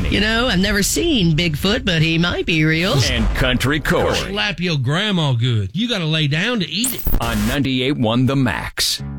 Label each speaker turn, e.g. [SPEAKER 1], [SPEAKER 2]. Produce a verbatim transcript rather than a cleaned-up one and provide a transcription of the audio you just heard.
[SPEAKER 1] Tony.
[SPEAKER 2] You know, I've never seen Bigfoot, but he might be real.
[SPEAKER 1] And Country Corey.
[SPEAKER 3] Slap your grandma good. You got to lay down to eat it.
[SPEAKER 1] On ninety-eight point one The Max.